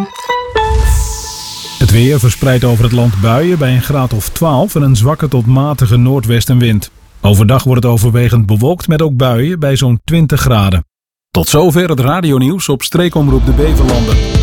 Het weer verspreidt over het land buien bij een graad of 12 en een zwakke tot matige noordwestenwind. Overdag wordt het overwegend bewolkt met ook buien bij zo'n 20 graden. Tot zover het radionieuws op Streekomroep de Beverlanden.